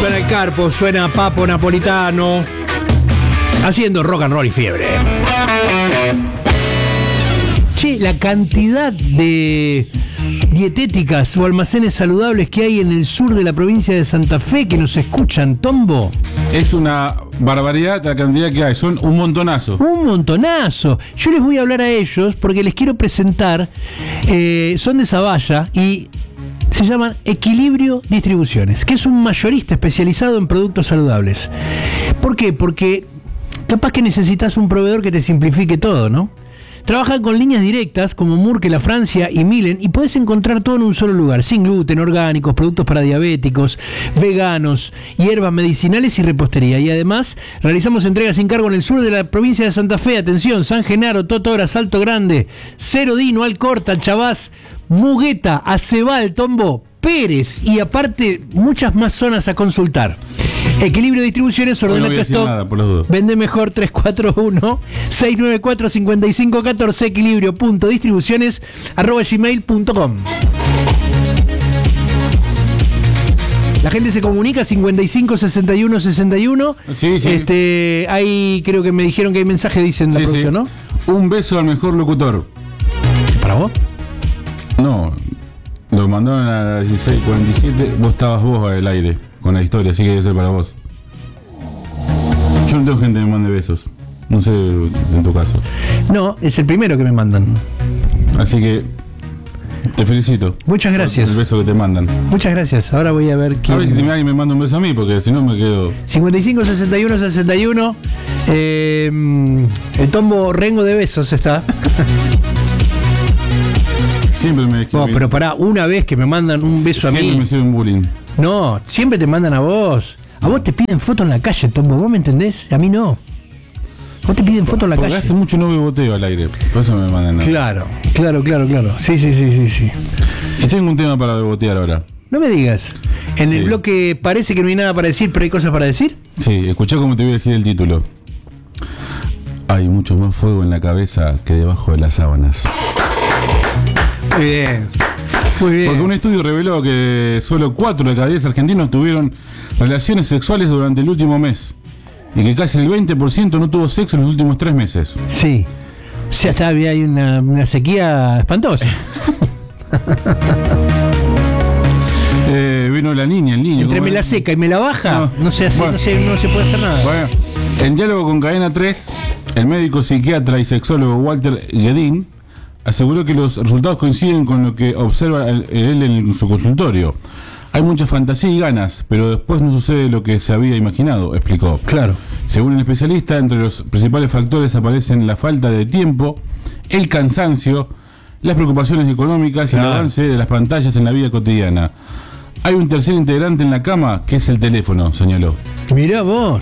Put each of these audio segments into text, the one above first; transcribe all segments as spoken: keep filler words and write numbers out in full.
Suena el Carpo, suena Papo Napolitano, haciendo rock and roll y fiebre. Che, la cantidad de dietéticas o almacenes saludables que hay en el sur de la provincia de Santa Fe que nos escuchan, Tombo. Es una barbaridad la cantidad que hay, son un montonazo. Un montonazo. Yo les voy a hablar a ellos porque les quiero presentar, eh, son de Zavalla y se llaman Equilibrio Distribuciones, que es un mayorista especializado en productos saludables. ¿Por qué? Porque capaz que necesitas un proveedor que te simplifique todo, ¿no? Trabajan con líneas directas como Murke, La Francia y Milen y puedes encontrar todo en un solo lugar, sin gluten, orgánicos, productos para diabéticos, veganos, hierbas medicinales y repostería. Y además realizamos entregas sin cargo en el sur de la provincia de Santa Fe. Atención, San Genaro, Totora, Salto Grande, Cerodino, Alcorta, Chavás, Mugueta, Acebal, Tombo, Pérez y aparte muchas más zonas a consultar. Equilibrio Distribuciones, ordena tu stock, vende mejor. Tres cuatro uno, seis nueve cuatro, cinco cinco uno cuatro, equilibrio punto distribuciones arroba gmail punto com. La gente se comunica cincuenta y cinco, sesenta y uno, sesenta y uno. Sí, sí. Este, hay, creo que me dijeron que hay mensaje, dicen la sí, producción, sí. ¿no? Un beso al mejor locutor. ¿Para vos? No, lo mandaron a las dieciséis cuarenta y siete, vos estabas vos al aire con la historia, así que debe ser para vos. Yo no tengo gente que me mande besos, no sé en tu caso. No, es el primero que me mandan. Así que te felicito. Muchas gracias. El beso que te mandan. Muchas gracias. Ahora voy a ver quién. A ver si alguien me manda un beso a mí, porque si no me quedo. cincuenta y cinco, sesenta y uno, sesenta y uno. Eh, el Tombo Rengo de besos está. Siempre me No, pero pará, una vez que me mandan un beso a mí. Siempre me hicieron bullying. No, siempre te mandan a vos. A vos te piden fotos en la calle, Tombo, ¿vos me entendés? A mí no. Vos te piden fotos en la Porque calle. hace mucho no beboteo al aire, por eso me mandan nada. Claro, claro, claro, claro. Sí, sí, sí, sí, sí. Y tengo un tema para bebotear ahora. No me digas. En Sí. el bloque parece que no hay nada para decir, pero hay cosas para decir. Sí, escuchá cómo te voy a decir el título. Hay mucho más fuego en la cabeza que debajo de las sábanas. Muy bien. Muy bien. Porque un estudio reveló que solo cuatro de cada diez argentinos tuvieron relaciones sexuales durante el último mes. Y que casi el veinte por ciento no tuvo sexo en los últimos tres meses. Sí. O sea, está, hay una, una sequía espantosa. eh, vino la niña, el niño. Entre me la seca y me la baja, no, no, se, hace, bueno, no, se, no se puede hacer nada. Bueno, en diálogo con Cadena tres, el médico psiquiatra y sexólogo Walter Guedín aseguró que los resultados coinciden con lo que observa él en su consultorio. Hay mucha fantasía y ganas, pero después no sucede lo que se había imaginado, explicó. Claro. Según el especialista, entre los principales factores aparecen la falta de tiempo, el cansancio, las preocupaciones económicas claro. y el avance de las pantallas en la vida cotidiana. Hay un tercer integrante en la cama, que es el teléfono, señaló. Mirá vos.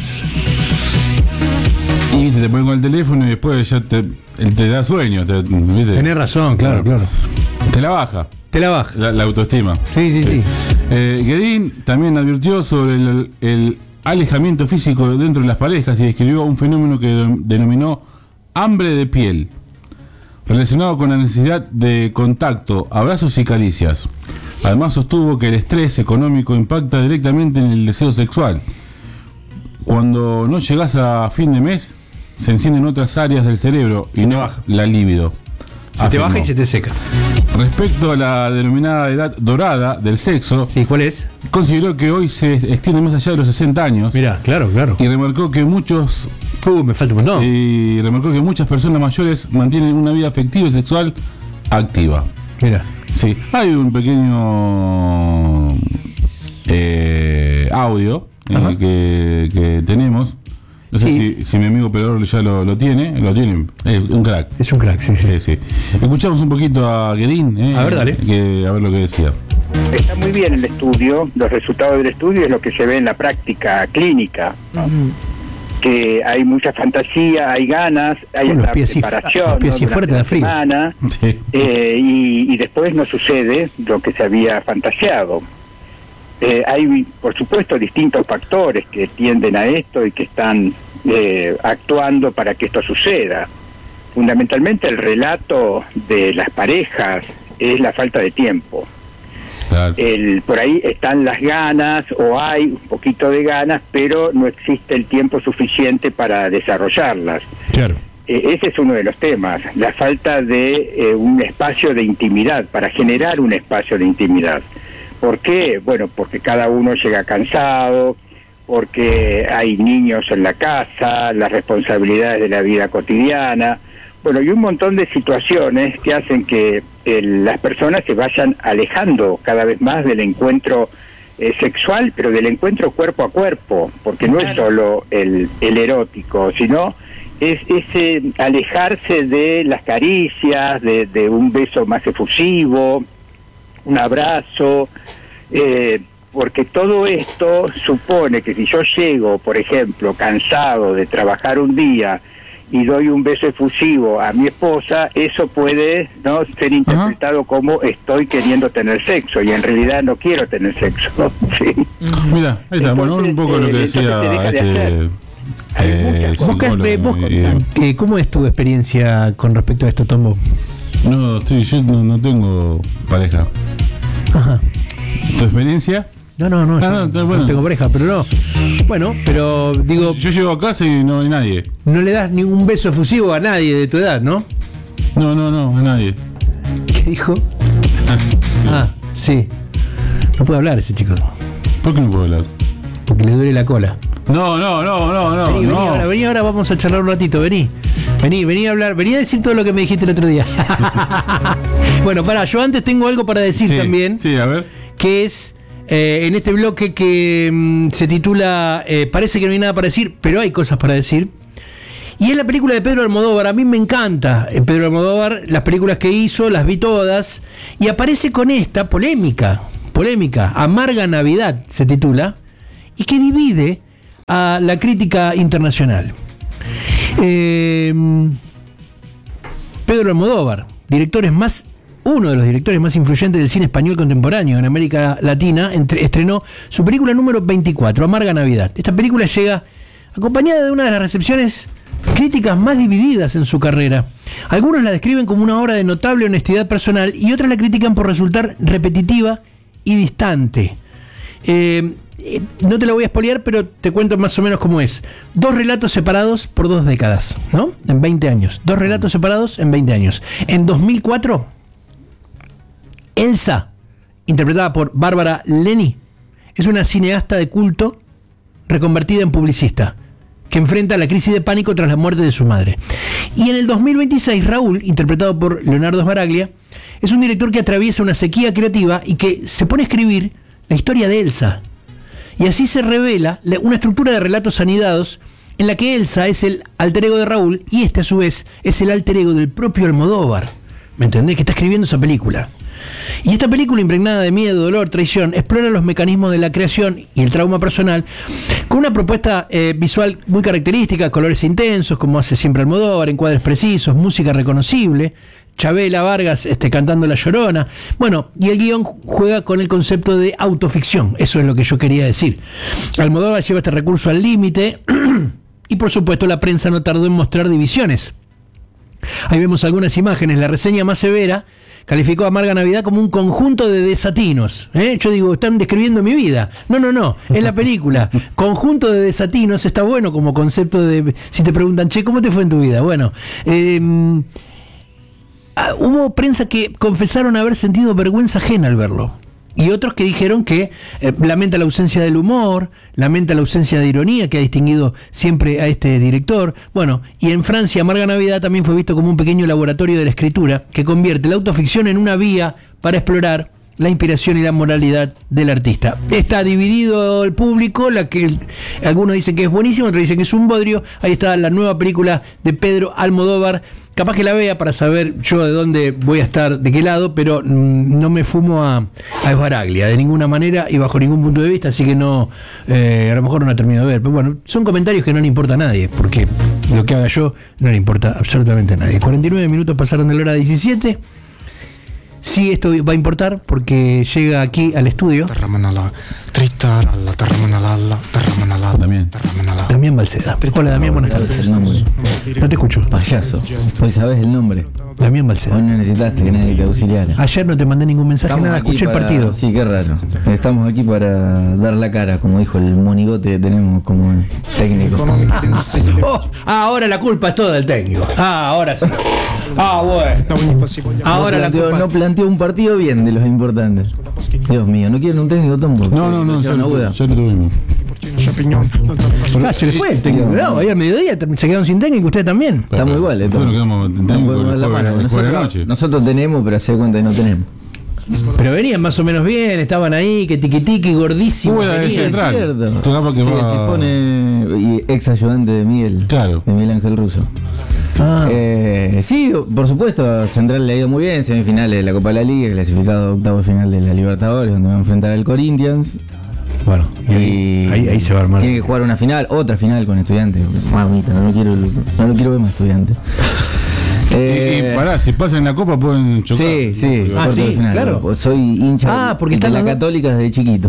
Y te, te ponen con el teléfono y después ya te, te da sueño. Te, ¿viste? Tenés razón, claro, claro. Te la baja. Te la baja. La, la autoestima. Sí, sí, sí. Eh, Guedín también advirtió sobre el, el alejamiento físico dentro de las parejas y describió un fenómeno que de, denominó hambre de piel, relacionado con la necesidad de contacto, abrazos y caricias. Además sostuvo que el estrés económico impacta directamente en el deseo sexual. Cuando no llegás a fin de mes, se encienden otras áreas del cerebro y no baja la libido. Se te baja y se te seca. Respecto a la denominada edad dorada del sexo, ¿sí, cuál es? Consideró que hoy se extiende más allá de los sesenta años. Mirá, claro, claro. Y remarcó que muchos uh, me falta un montón. Y remarcó que muchas personas mayores mantienen una vida afectiva y sexual activa. Mira. Sí, hay un pequeño eh, audio eh, que, que tenemos. No sé sí. si, si mi amigo Pedro ya lo, lo tiene, lo tiene, es un crack. Es un crack, sí, sí. sí, sí. Escuchamos un poquito a Guedín, eh, a ver, dale. Que, a ver lo que decía. Está muy bien el estudio, los resultados del estudio es lo que se ve en la práctica clínica, ¿no? Uh-huh. Que hay mucha fantasía, hay ganas, hay una preparación ¿no? Durante la semana, sí. eh, y, y después no sucede lo que se había fantaseado. Eh, hay, por supuesto, distintos factores que tienden a esto y que están eh, actuando para que esto suceda. Fundamentalmente el relato de las parejas es la falta de tiempo. Claro. El, por ahí están las ganas, o hay un poquito de ganas, pero no existe el tiempo suficiente para desarrollarlas. Claro. Eh, ese es uno de los temas, la falta de eh, un espacio de intimidad, para generar un espacio de intimidad. ¿Por qué? Bueno, porque cada uno llega cansado, porque hay niños en la casa, las responsabilidades de la vida cotidiana, bueno, y un montón de situaciones que hacen que eh, las personas se vayan alejando cada vez más del encuentro eh, sexual, pero del encuentro cuerpo a cuerpo, porque no es solo el, el erótico, sino es ese alejarse de las caricias, de, de un beso más efusivo, un abrazo, eh, porque todo esto supone que si yo llego, por ejemplo, cansado de trabajar un día y doy un beso efusivo a mi esposa, eso puede no ser interpretado Ajá. como estoy queriendo tener sexo, y en realidad no quiero tener sexo. ¿Sí? Mira, ahí está, entonces, bueno, un poco eh, lo que decía este... Eh, ¿Vos qué, vos, eh, ¿Cómo es tu experiencia con respecto a esto, Tombo? No, estoy, yo no, no tengo pareja. Ajá. ¿Tu experiencia? No, no, no, ah, yo no, no, bueno. no tengo pareja, pero no. Bueno, pero digo... Yo llego a casa y no hay nadie. No le das ningún beso efusivo a nadie de tu edad, ¿no? No, no, no, a nadie. ¿Qué dijo? Ah, sí. No puede hablar ese chico. ¿Por qué no puedo hablar? Porque le duele la cola. No, no, no, no, no. Vení, no. vení ahora, vení ahora, vamos a charlar un ratito, vení. Vení, vení a hablar, vení a decir todo lo que me dijiste el otro día. Bueno, pará, yo antes tengo algo para decir sí, también. Sí, a ver. Que es eh, en este bloque que mm, se titula eh, Parece que no hay nada para decir, pero hay cosas para decir. Y es la película de Pedro Almodóvar. A mí me encanta eh, Pedro Almodóvar, las películas que hizo, las vi todas. Y aparece con esta polémica, polémica, Amarga Navidad se titula, y que divide a la crítica internacional. Eh, Pedro Almodóvar, directores más, uno de los directores más influyentes del cine español contemporáneo en América Latina, entre, estrenó su película número veinticuatro, Amarga Navidad. Esta película llega acompañada de una de las recepciones críticas más divididas en su carrera. Algunos la describen como una obra de notable honestidad personal y otros la critican por resultar repetitiva y distante. Eh, Eh, no te lo voy a spoilear, pero te cuento más o menos cómo es. Dos relatos separados por dos décadas, ¿no? En veinte años. Dos relatos separados en veinte años. En dos mil cuatro, Elsa, interpretada por Bárbara Leni, es una cineasta de culto reconvertida en publicista, que enfrenta la crisis de pánico tras la muerte de su madre. Y en el dos mil veintiséis, Raúl, interpretado por Leonardo Sbaraglia, es un director que atraviesa una sequía creativa y que se pone a escribir la historia de Elsa. Y así se revela una estructura de relatos anidados en la que Elsa es el alter ego de Raúl y este a su vez es el alter ego del propio Almodóvar. ¿Me entendés? Que está escribiendo esa película. Y esta película, impregnada de miedo, dolor, traición, explora los mecanismos de la creación y el trauma personal con una propuesta eh, visual muy característica, colores intensos, como hace siempre Almodóvar, encuadres precisos, música reconocible, Chabela Vargas este, cantando La Llorona. Bueno, y el guión juega con el concepto de autoficción, eso es lo que yo quería decir. Almodóvar lleva este recurso al límite y por supuesto la prensa no tardó en mostrar divisiones. Ahí vemos algunas imágenes. La reseña más severa calificó a Amarga Navidad como un conjunto de desatinos. ¿eh? Yo digo, están describiendo mi vida. No, no, no, es la película. Conjunto de desatinos está bueno como concepto de... Si te preguntan, che, ¿cómo te fue en tu vida? Bueno, eh, hubo prensa que confesaron haber sentido vergüenza ajena al verlo. Y otros que dijeron que eh, lamenta la ausencia del humor, lamenta la ausencia de ironía que ha distinguido siempre a este director. Bueno, y en Francia, Amarga Navidad también fue visto como un pequeño laboratorio de la escritura que convierte la autoficción en una vía para explorar la inspiración y la moralidad del artista. Está dividido el público, la que algunos dicen que es buenísimo, otros dicen que es un bodrio. Ahí está la nueva película de Pedro Almodóvar. Capaz que la vea para saber yo de dónde voy a estar, de qué lado, pero mmm, no me fumo a, a Sbaraglia de ninguna manera y bajo ningún punto de vista, así que no, eh, a lo mejor no la termino de ver. Pero bueno, son comentarios que no le importa a nadie, porque lo que haga yo no le importa absolutamente a nadie. cuarenta y nueve minutos pasaron de la hora diecisiete. Sí, esto va a importar porque llega aquí al estudio. También. También. Damián Balceda. Hola, Damián, buenas tardes. El nombre. No te escucho. Payaso. Hoy sabes el nombre. Damián Balceda. Hoy no necesitaste que nadie te auxiliara. Ayer no te mandé ningún mensaje, Estamos nada, aquí escuché para- el partido. Sí, qué raro. Estamos aquí para dar la cara, como dijo el monigote que tenemos como técnico. Oh, ah, ahora la culpa es toda del técnico. Ah, ahora sí. Ah, bueno. Ahora no, la planteó, culpa. no planteó un partido bien de los importantes. Dios mío, no quieren un técnico tampoco. No, no, no, ya, no, lo, ya lo tuvimos. Ah, se le fue el técnico. No, ayer al mediodía te- se quedaron sin técnico, usted también. Estamos igual, Nosotros nos quedamos en No técnico podemos dar el la jueves- mano. el jueves de la Nosotros, noche. nosotros tenemos, pero hace cuenta que no tenemos. Pero venían más o menos bien, estaban ahí, que tiqui tiqui, gordísimos. Uy, la de venían. Central. Cierto. Tu capa que Sí, va- el Chifón es- y ex ayudante de Miguel. Claro. De Miguel Ángel Russo. Ah. Eh, sí, por supuesto, a Central le ha ido muy bien, semifinales de la Copa de la Liga, clasificado a octavo final de la Libertadores, donde va a enfrentar al Corinthians. Bueno, y Y ahí, ahí, ahí se va a armar. Tiene que jugar una final, otra final con Estudiantes. Mamita, no lo quiero, no lo quiero ver más Estudiantes. Y, Eh, y pará, si pasan en la copa pueden chocar. Sí, sí, Ah, cuarto de sí, final. claro. Soy hincha Ah, porque de están la los dos- Católica desde chiquito.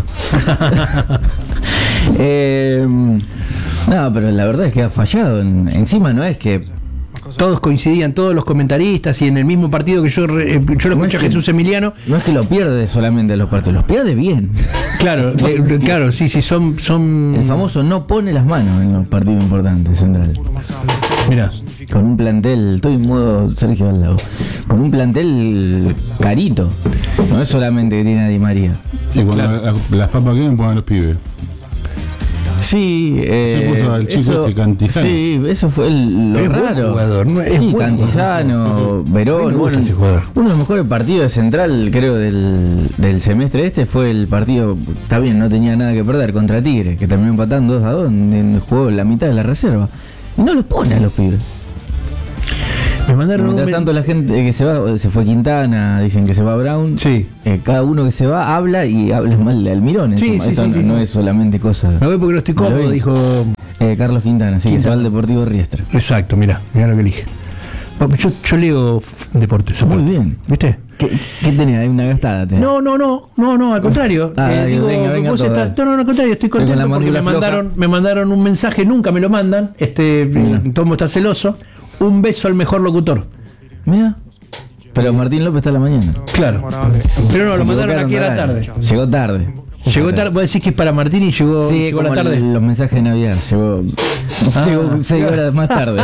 eh, no, pero la verdad es que ha fallado. En- encima no es que Todos coincidían, todos los comentaristas, y en el mismo partido que yo, re- eh, yo lo No escuché es a que- Jesús Emiliano. no es que lo pierde solamente los partidos, los pierde bien. Claro, eh, claro, sí, sí, son. son El famoso no pone las manos en los partidos importantes, Central. Mirá, Con un plantel, estoy en modo Sergio Aldao, con un plantel carito. No es solamente que tiene a Di María. Y cuando la- las papas queden ponen los pibes. Sí, eh, Se puso al chico este Cantizano. Sí, eso fue el- lo Es buen raro. jugador, ¿no? Es sí, buen Cantizano, jugador. A mí Verón, me gusta bueno, ese jugador. uno de los mejores partidos de Central, creo, del, del semestre este fue el partido, está bien, no tenía nada que perder, contra Tigre, que terminó empatando dos a dos, donde jugó la mitad de la reserva. Y no los pone a los pibes. me mandaron un. Mientras men- tanto la gente que se va, se fue Quintana, dicen que se va Brown. Sí. Eh, cada uno que se va habla y habla mal de Almirón. Sí, encima. sí, Esto sí, no, sí, no sí. es solamente cosa. Me voy porque no estoy cómodo, Malo dijo. Eh, Carlos Quintana, sí, que se va al Deportivo Riestra. Exacto, mira, mira lo que elige. Bueno, Yo, yo leo f- deportes. Muy aparte. bien. ¿Viste? ¿Qué, qué tenés? ¿Hay una gastada? tenés? No, no, no, no, no, al contrario. Ah, Eh, digo, venga, venga vos todo, estás- dale. no, no, al contrario, estoy con la contento porque me mandíbula floja. mandaron, me mandaron un mensaje, nunca me lo mandan. Este, Mira. Tomo está celoso. Un beso al mejor locutor. Mira. Pero Martín López está a la mañana. Claro. Pero no, Se lo mandaron equivocaron aquí a la de tarde. horario. Llegó tarde. Llegó tarde, vos decís que es para Martín y llegó, Sí, llegó a como la tarde. el- los mensajes de Navidad. Llegó, Ah. llegó seis horas más tarde.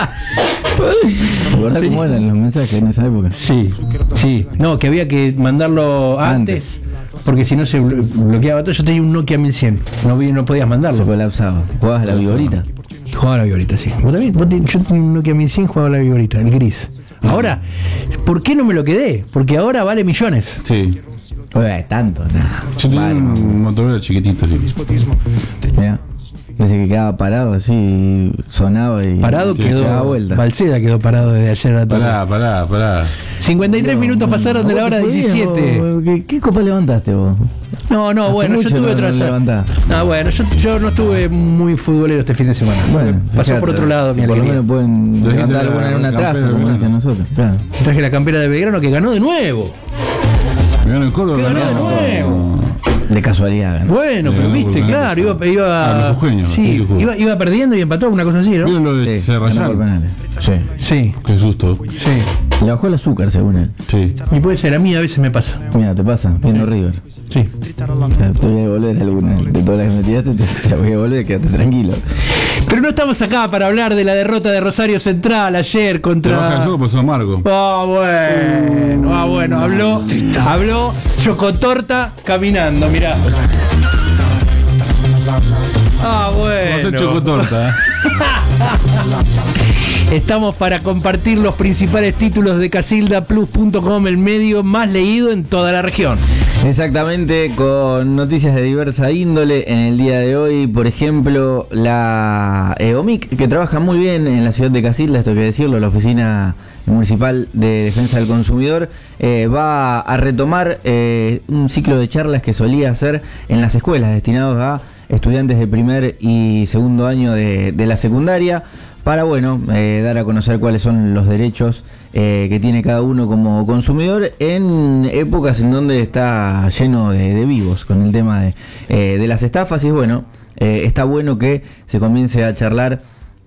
¿Te acordás Sí. cómo eran los mensajes en esa época? Sí, sí. No, que había que mandarlo antes, porque si no se blo- bloqueaba todo. Yo tenía un Nokia mil cien. No, vi- no podías Se mandarlo. colapsaba. Jugabas a la viborita. Jugaba a la viborita, sí. ¿Vos también? ¿Vos ten- Yo tenía un Nokia mil cien, jugaba a la viborita, el gris. Ahora, ¿por qué no me lo quedé? Porque ahora vale millones. Sí. Oye, tanto, nada. Yo tenía Vale, un Motorola chiquitito, sí. mirá. Dice que quedaba parado así, sonaba y Parado Sí, se daba quedó. vuelta. Balceda quedó parado desde ayer a la tarde. Pará, pará, pará. cincuenta y tres minutos pasaron de la hora diecisiete. ¿Qué, ¿Qué copa levantaste vos? No, no, Hace bueno, yo mucho estuve no- otra no vez. levantás. No, bueno, yo, yo no estuve muy futbolero este fin de semana. Bueno, Pasó fíjate, por otro lado, si mi por lo alegría. menos pueden Trajiste levantar la- alguna en una la trafa, campera como de dicen nosotros. Claro. Traje la campera de Belgrano que ganó de nuevo. Me ganó el Córdoba. ¿Qué ganó de ganó. nuevo? De casualidad. ¿no? Bueno, Le pero ganó viste, por claro, iba, penales. iba, Ah, los jujeños, sí, sí, jugó. iba, iba perdiendo y empató, una cosa así, ¿no? ¿Vieron lo de Sí, ganó por Serrayán? penales. Sí. Sí, Qué susto. sí. Le bajó el azúcar, según él. Sí. Y puede ser, a mí a veces me pasa. Mira, te pasa, viendo River. Sí. Te voy a devolver alguna. De todas las que me tiraste, te, te voy a devolver, quédate tranquilo. Pero no estamos acá para hablar de la derrota de Rosario Central ayer Trabaja el contra. juego, pasó amargo. Ah, bueno, ah, bueno, habló, habló Chocotorta caminando, mirá. Ah, Vamos a hacer bueno. chocotorta. ¿eh? Estamos para compartir los principales títulos de casilda plus punto com, el medio más leído en toda la región. Exactamente, con noticias de diversa índole en el día de hoy. Por ejemplo, la E O M I C, que trabaja muy bien en la ciudad de Casilda, esto hay que decirlo, la Oficina Municipal de Defensa del Consumidor, eh, va a retomar eh, un ciclo de charlas que solía hacer en las escuelas destinados a estudiantes de primer y segundo año de, de la secundaria, para, bueno, eh, dar a conocer cuáles son los derechos eh, que tiene cada uno como consumidor en épocas en donde está lleno de, de vivos con el tema de, eh, de las estafas. Y bueno, eh, está bueno que se comience a charlar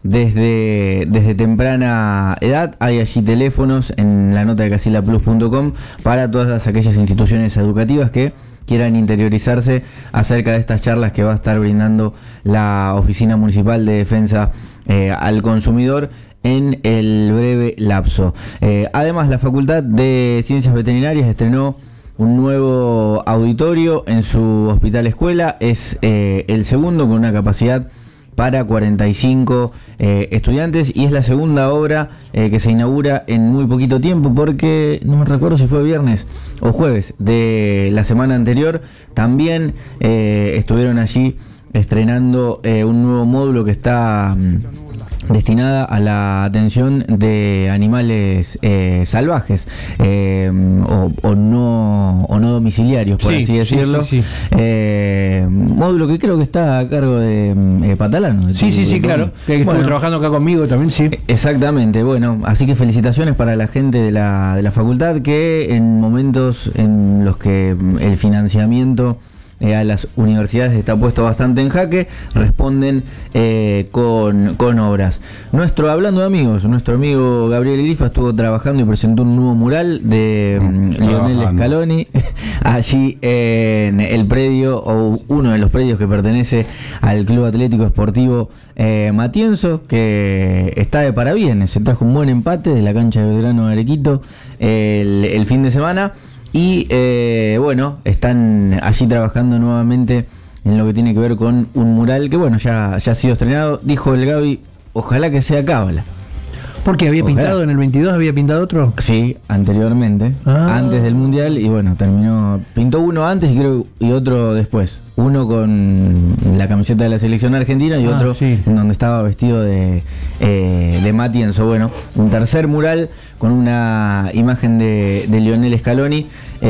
desde, desde temprana edad. Hay allí teléfonos en la nota de casilla plus punto com para todas aquellas instituciones educativas que quieran interiorizarse acerca de estas charlas que va a estar brindando la Oficina Municipal de Defensa eh, al Consumidor en el breve lapso. Eh, además, la Facultad de Ciencias Veterinarias estrenó un nuevo auditorio en su hospital escuela. Es eh, el segundo con una capacidad para cuarenta y cinco eh, estudiantes, y es la segunda obra eh, que se inaugura en muy poquito tiempo, porque no me recuerdo si fue viernes o jueves de la semana anterior. También eh, estuvieron allí estrenando eh, un nuevo módulo que está mm, destinada a la atención de animales eh, salvajes eh, o, o no o no domiciliarios, por Sí, así decirlo. sí, sí, sí. Eh, módulo que creo que está a cargo de eh, Patalano. de Sí, tu- sí, sí, de- claro. Que estuvo Bueno, trabajando acá conmigo también, sí. Exactamente, bueno, así que felicitaciones para la gente de la, de la facultad, que en momentos en los que mm, el financiamiento eh, a las universidades está puesto bastante en jaque, responden eh, con, con obras. Nuestro, hablando de amigos, nuestro amigo Gabriel Grifa estuvo trabajando y presentó un nuevo mural de mm, Lionel Trabajando. Scaloni allí en el predio, o uno de los predios que pertenece al Club Atlético Esportivo eh, Matienzo, que está de parabienes. Se trajo un buen empate de la cancha de Belgrano de Arequito el, el fin de semana. Y eh, bueno, están allí trabajando nuevamente en lo que tiene que ver con un mural que bueno, ya, ya ha sido estrenado. Dijo el Gaby, ojalá que sea cábala. Porque había Ojalá. pintado en el veintidós, había pintado otro. Sí, anteriormente, Ah. antes del Mundial, y bueno, terminó, pintó uno antes y creo y otro después. Uno con la camiseta de la selección argentina y Ah, otro sí. en donde estaba vestido de, eh, de Matienzo. Bueno, un tercer mural con una imagen de, de Lionel Scaloni.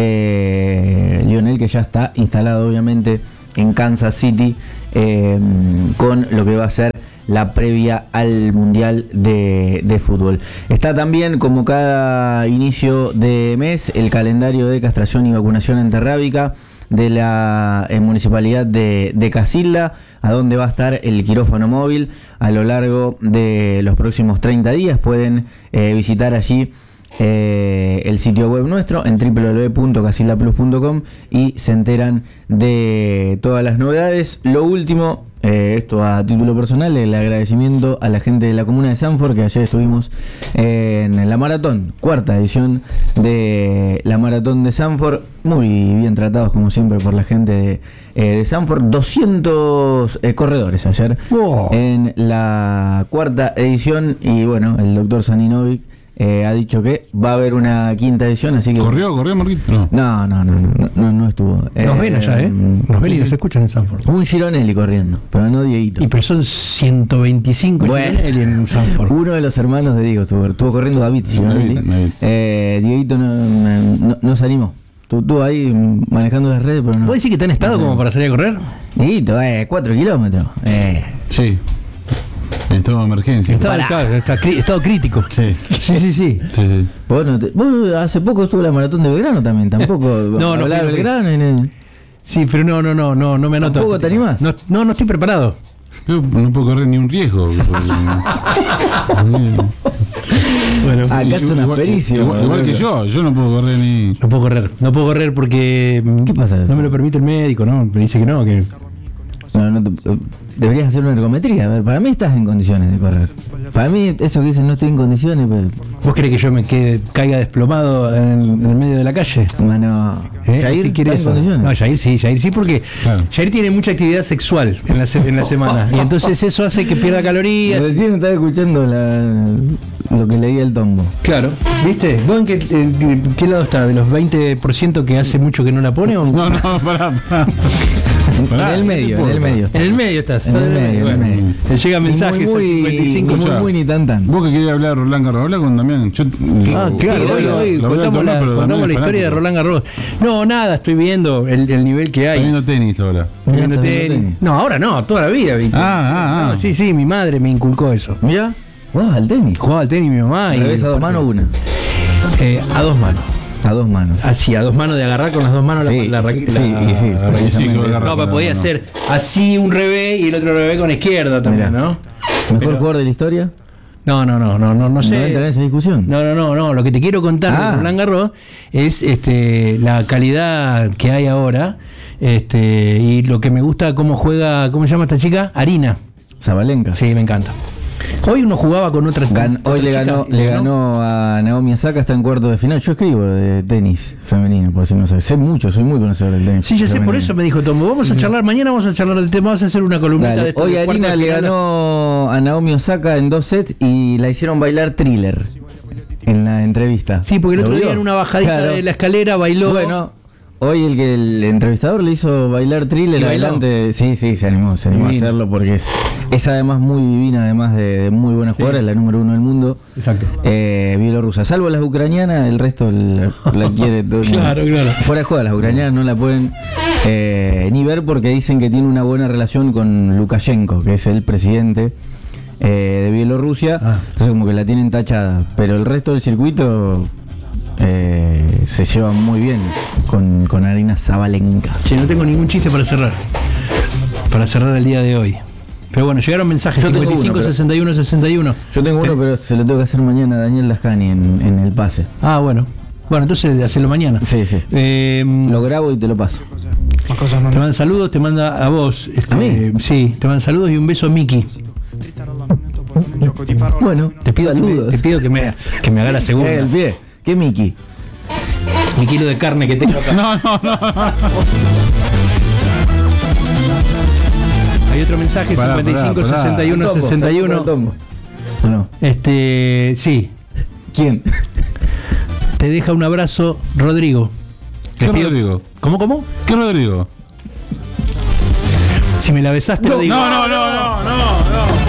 Eh, Lionel, que ya está instalado obviamente en Kansas City eh, con lo que va a ser la previa al Mundial de, de Fútbol. Está también, como cada inicio de mes, el calendario de castración y vacunación antirrábica de la eh, Municipalidad de, de Casilda, a donde va a estar el quirófano móvil a lo largo de los próximos treinta días. Pueden eh, visitar allí eh, el sitio web nuestro en doble u doble u doble u punto casilda plus punto com y se enteran de todas las novedades. Lo último, eh, esto a título personal, el agradecimiento a la gente de la comuna de Sanford, que ayer estuvimos eh, en la maratón, cuarta edición de la maratón de Sanford, muy bien tratados como siempre por la gente de, eh, de Sanford. Doscientos eh, corredores ayer Wow. en la cuarta edición, y bueno, el doctor Saninovic eh, ha dicho que va a haber una quinta edición, así que... ¿Corrió, corrió, Marquito? No. No, no, no, no, no, no estuvo. Nos ven allá, ¿eh? Nos ven y sí, nos sí. escuchan en Sanford. Un Gironelli corriendo, pero no Dieguito. Y pero son ciento veinticinco Bueno. Gironelli en Sanford. Uno de los hermanos de Diego estuvo, estuvo corriendo David Gironelli. David, David. Eh, Dieguito no, no, no se animó. Tú, tú ahí manejando las redes, pero no. ¿Vos decís que está en estado como para salir a correr? Dieguito, eh, cuatro kilómetros. Eh. Sí. En estado de emergencia. Estado, claro, está cri- estado crítico. Sí. Sí, sí, sí. Sí, sí. Vos, no te- vos hace poco estuvo la maratón de Belgrano también, tampoco. No, no hablaba fui, de no fui. Belgrano y no- Sí, pero no, no, no, no, no me anoto. ¿Tampoco ese te tipo. animás? No, no, no estoy preparado. Yo no puedo correr ni un riesgo. Bueno, Acá es una Igual- pericia. Igual, igual que yo, yo no puedo correr ni. no puedo correr. No puedo correr porque. mm, ¿Qué pasa? No me lo permite el médico, ¿no? Me dice que no, que. No, no te- deberías hacer una ergometría. A ver, para mí estás en condiciones de correr. Para mí, eso que dicen no estoy en condiciones, pero. ¿Vos querés que yo me quede, caiga desplomado en el, en el medio de la calle? Mano. ¿Eh? Jair, ¿Sí quiere ¿estás en eso? condiciones? No, Jair sí, Jair sí, porque Claro. Jair tiene mucha actividad sexual en la, se- en la semana. Y entonces eso hace que pierda calorías. Recién estaba escuchando la, lo que leía el tombo. Claro, ¿viste? ¿Vos en qué, en qué lado está? ¿De los veinte por ciento que hace mucho que no la pone? O... No, no, pará, pará. Pará, en el medio, ¿qué en el importa? medio. En el medio estás. En está el medio, en el Bueno, medio. Te llegan Ni mensajes muy, al cincuenta y cinco. muy, muy, o sea, muy ni tan tan. Vos que querías hablar de Roland Garros, habla con Damián. Yo, Ah, lo- claro, lo- hoy, lo- hoy lo voy a contamos, tomar, la, pero contamos Damián la es historia de fanático. Roland Garros. No, nada, estoy viendo el, el nivel que hay. Está viendo tenis ahora. Estoy viendo Está viendo tenis. tenis. No, ahora no, toda la vida, ¿viste? Ah, ah, ah. No, sí, sí, mi madre me inculcó eso. Mira, vos al tenis. Jugaba al tenis mi mamá. y Revés a dos manos, una. Eh, a dos manos. A dos manos. Así, a dos manos de agarrar con las dos manos Sí, la, la, sí, la- sí, y sí, la- precisamente. Sí, claro. No, pero podía no, no. ser así un revés y el otro revés con la izquierda también, Mirá. ¿no? ¿Mejor Pero- jugador de la historia? No, no, no, no, no, no ¿No sé. entra en esa discusión? No, no, no, no. Lo que te quiero contar Ah. de Roland Garros es este, la calidad que hay ahora. Este, y lo que me gusta cómo juega, ¿cómo se llama esta chica? Arina. Zabalenka. Sí, me encanta. Hoy uno jugaba con otra Gan- otra hoy le chica ganó, y le ganó a Naomi Osaka, está en cuarto de final. Yo escribo de tenis femenino, por si no sabes. Sé mucho, soy muy conocedor del tenis. Sí, ya sé, por femenino. eso me dijo Tomo. Vamos a charlar, mañana vamos a charlar del tema, vamos a hacer una columnita Dale. de esto. Hoy de cuarto Arina de le final. ganó a Naomi Osaka en dos sets y la hicieron bailar Thriller en la entrevista. Sí, porque el ¿Lo otro día vio? en una bajadita Claro. de la escalera bailó. Bueno, hoy el que el entrevistador le hizo bailar Thriller ¿Y bailó? adelante. Sí, sí, se animó, se animó a Divino. hacerlo porque es, es además muy divina, además de, de muy buena jugadora, es la número uno del mundo. Exacto. Eh, bielorrusa, salvo las ucranianas, el resto la, la quiere todo el mundo. Claro, claro. Fuera de juego, las ucranianas no la pueden eh, ni ver porque dicen que tiene una buena relación con Lukashenko, que es el presidente eh, de Bielorrusia. Ah. Entonces como que la tienen tachada, pero el resto del circuito eh, se lleva muy bien con, con Arina Zabalenka. Che, no tengo ningún chiste para cerrar. Para cerrar el día de hoy. Pero bueno, llegaron mensajes Yo tengo cincuenta y cinco, uno, pero- sesenta y uno, sesenta y uno. Yo tengo uno, pero se lo tengo que hacer mañana a Daniel Lascani en, en el pase. Ah, bueno. Bueno, entonces hacelo mañana. Sí, sí. Eh, Lo grabo y te lo paso. te mandan saludos, te manda a vos. este, ¿A mí? Sí, te mandan saludos y un beso a Miki. Bueno, Te pido, que me, saludos. te pido que me, que me haga la segunda. Eh, el pie. ¿Qué Miki? Mi kilo de carne que tengo acá. No, no, no. Hay otro mensaje, Pará, cincuenta y cinco, pará, pará. sesenta y uno, Tombo, sesenta y saludo uno. para Tombo. ¿O no? Este, sí, ¿Quién? te deja un abrazo, Rodrigo. ¿Qué Te pido- Rodrigo? ¿Cómo, cómo? ¿Qué Rodrigo? Si me la besaste, lo digo. No, no, no, no.